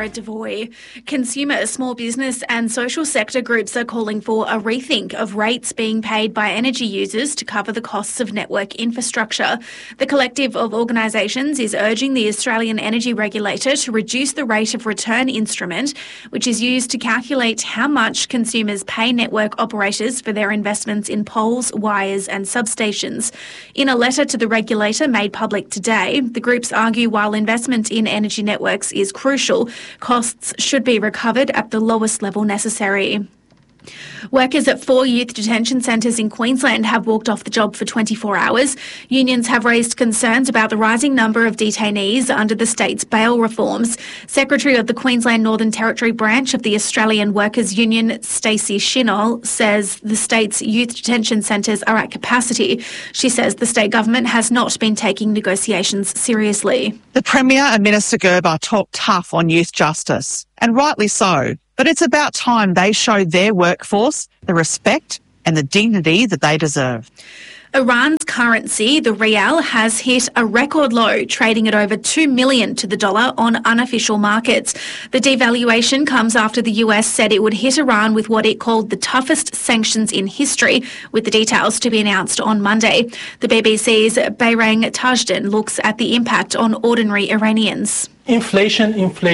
Devoy. Consumer, small business and social sector groups are calling for a rethink of rates being paid by energy users to cover the costs of network infrastructure. The collective of organisations is urging the Australian Energy Regulator to reduce the rate of return instrument, which is used to calculate how much consumers pay network operators for their investments in poles, wires and substations. In a letter to the regulator made public today, the groups argue while investment in energy networks is crucial, costs should be recovered at the lowest level necessary. Workers at 4 youth detention centres in Queensland have walked off the job for 24 hours. Unions have raised concerns about the rising number of detainees under the state's bail reforms. Secretary of the Queensland Northern Territory branch of the Australian Workers' Union, Stacey Shinol, says the state's youth detention centres are at capacity. She says the state government has not been taking negotiations seriously. The Premier and Minister Gerber talked tough on youth justice, and rightly so. But it's about time they show their workforce the respect and the dignity that they deserve. Iran's currency, the rial, has hit a record low, trading at over $2 million to the dollar on unofficial markets. The devaluation comes after the US said it would hit Iran with what it called the toughest sanctions in history, with the details to be announced on Monday. The BBC's Bayrang Tajden looks at the impact on ordinary Iranians. Inflation.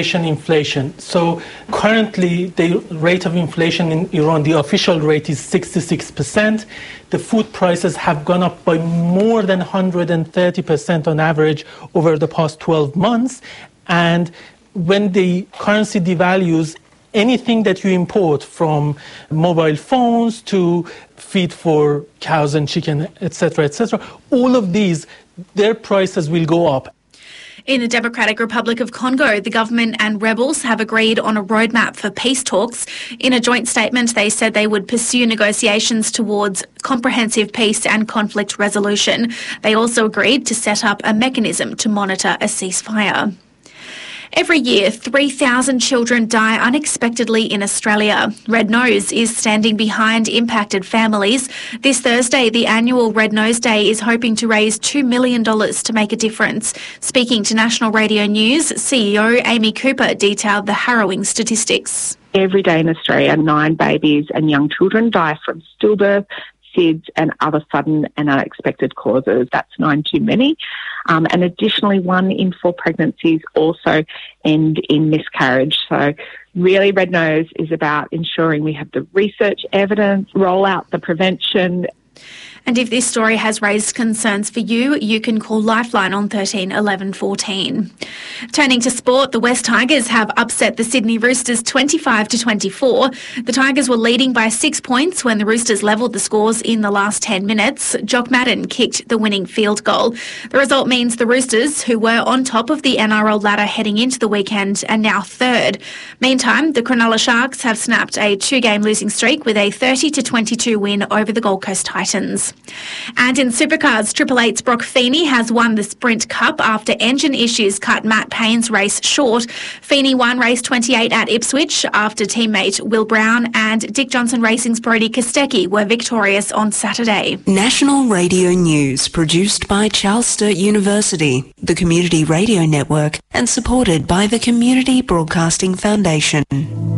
So currently the rate of inflation in Iran, the official rate is 66%. The food prices have gone up by more than 130% on average over the past 12 months. And when the currency devalues, anything that you import, from mobile phones to feed for cows and chicken, etc., all of these, their prices will go up. In the Democratic Republic of Congo, the government and rebels have agreed on a roadmap for peace talks. In a joint statement, they said they would pursue negotiations towards comprehensive peace and conflict resolution. They also agreed to set up a mechanism to monitor a ceasefire. Every year, 3,000 children die unexpectedly in Australia. Red Nose is standing behind impacted families. This Thursday, the annual Red Nose Day is hoping to raise $2 million to make a difference. Speaking to National Radio News, CEO Amy Cooper detailed the harrowing statistics. Every day in Australia, 9 babies and young children die from stillbirth, SIDS and other sudden and unexpected causes. That's 9 too many. And additionally, 1 in 4 pregnancies also end in miscarriage. So really, Red Nose is about ensuring we have the research evidence, roll out the prevention. And if this story has raised concerns for you, you can call Lifeline on 13 11 14. Turning to sport, the West Tigers have upset the Sydney Roosters 25-24. The Tigers were leading by 6 points when the Roosters levelled the scores in the last 10 minutes. Jock Madden kicked the winning field goal. The result means the Roosters, who were on top of the NRL ladder heading into the weekend, are now third. Meantime, the Cronulla Sharks have snapped a 2-game losing streak with a 30-22 win over the Gold Coast Titans. And in Supercars, Triple Eight's Brock Feeney has won the Sprint Cup after engine issues cut Matt Payne's race short. Feeney won race 28 at Ipswich after teammate Will Brown and Dick Johnson Racing's Brodie Kostecki were victorious on Saturday. National Radio News, produced by Charles Sturt University, the Community Radio Network, and supported by the Community Broadcasting Foundation.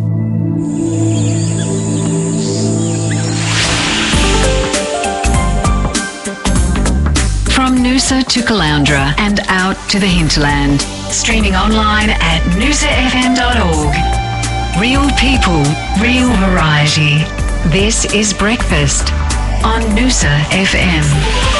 From Noosa to Caloundra and out to the hinterland. Streaming online at noosafm.org. Real people, real variety. This is Breakfast on Noosa FM.